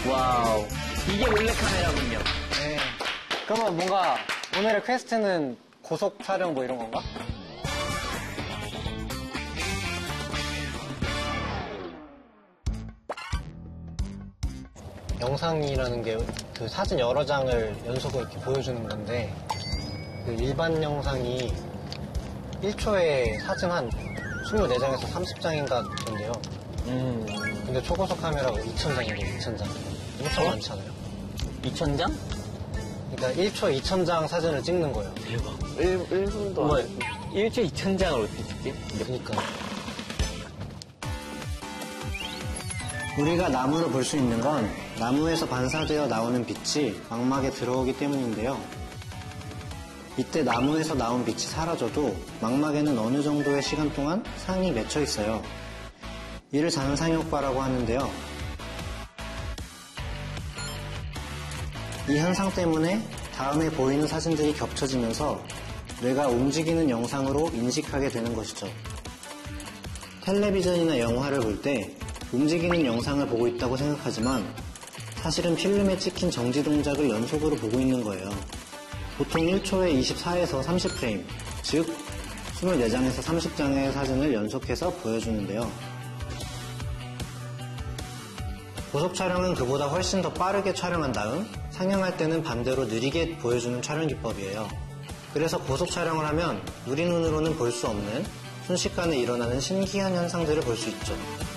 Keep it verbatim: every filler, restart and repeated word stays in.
와우. 이게 몰래 카메라군요. 네. 그러면 뭔가 오늘의 퀘스트는 고속 촬영 뭐 이런 건가? 영상이라는 게 그 사진 여러 장을 연속으로 이렇게 보여주는 건데 그 일반 영상이 일 초에 사진 한 이십사 장에서 삼십 장인가 된대요. 음. 근데 초고속 카메라가 이천 장인데 이천 장. 엄청 어? 많잖아요. 이천 장? 그러니까 일 초에 이천 장 사진을 찍는 거예요. 대박. 일 분도 뭐, 안 돼. 일 초에 이천 장을 어떻게 찍지? 그러니까. 우리가 나무를 볼 수 있는 건 나무에서 반사되어 나오는 빛이 망막에 들어오기 때문인데요. 이때 나무에서 나온 빛이 사라져도 망막에는 어느 정도의 시간 동안 상이 맺혀 있어요. 이를 잔상 효과라고 하는데요. 이 현상 때문에 다음에 보이는 사진들이 겹쳐지면서 뇌가 움직이는 영상으로 인식하게 되는 것이죠. 텔레비전이나 영화를 볼 때 움직이는 영상을 보고 있다고 생각하지만 사실은 필름에 찍힌 정지 동작을 연속으로 보고 있는 거예요. 보통 일 초에 이십사에서 삼십 프레임, 즉 이십사 장에서 삼십 장의 사진을 연속해서 보여주는데요. 고속 촬영은 그보다 훨씬 더 빠르게 촬영한 다음 상영할 때는 반대로 느리게 보여주는 촬영 기법이에요. 그래서 고속 촬영을 하면 우리 눈으로는 볼 수 없는 순식간에 일어나는 신기한 현상들을 볼 수 있죠.